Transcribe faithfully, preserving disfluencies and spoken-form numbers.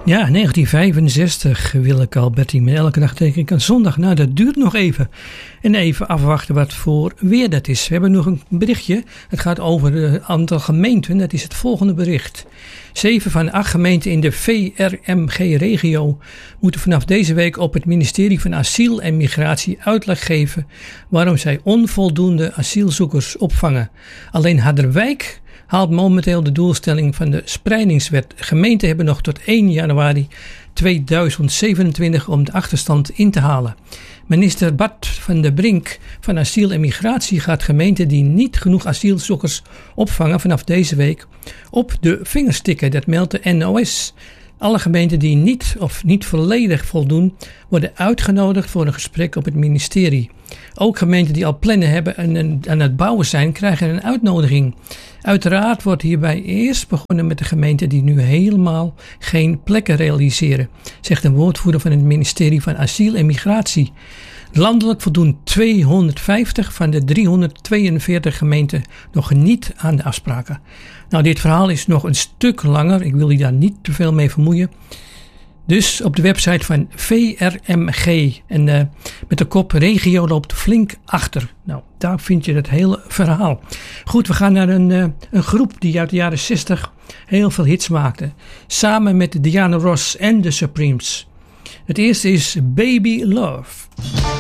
Ja, negentien vijfenzestig wil ik al, Bertie, met elke dag denk ik aan zondag. Nou, dat duurt nog even. En even afwachten wat voor weer dat is. We hebben nog een berichtje. Het gaat over het aantal gemeenten. Dat is het volgende bericht. Zeven van acht gemeenten in de V R M G-regio moeten vanaf deze week op het ministerie van Asiel en Migratie uitleg geven waarom zij onvoldoende asielzoekers opvangen. Alleen Harderwijk haalt momenteel de doelstelling van de spreidingswet. Gemeenten hebben nog tot één januari tweeduizend zevenentwintig om de achterstand in te halen. Minister Bart van der Brink van Asiel en Migratie gaat gemeenten die niet genoeg asielzoekers opvangen vanaf deze week op de vingers tikken. Dat meldt de N O S. Alle gemeenten die niet of niet volledig voldoen worden uitgenodigd voor een gesprek op het ministerie. Ook gemeenten die al plannen hebben en aan het bouwen zijn, krijgen een uitnodiging. Uiteraard wordt hierbij eerst begonnen met de gemeenten die nu helemaal geen plekken realiseren, zegt een woordvoerder van het ministerie van Asiel en Migratie. Landelijk voldoen tweehonderdvijftig van de driehonderdtweeënveertig gemeenten nog niet aan de afspraken. Nou, dit verhaal is nog een stuk langer. Ik wil je daar niet te veel mee vermoeien. Dus op de website van V R M G en uh, met de kop regio loopt flink achter. Nou, daar vind je het hele verhaal. Goed, we gaan naar een, uh, een groep die uit de jaren zestig heel veel hits maakte. Samen met Diana Ross en de Supremes. Het eerste is Baby Love.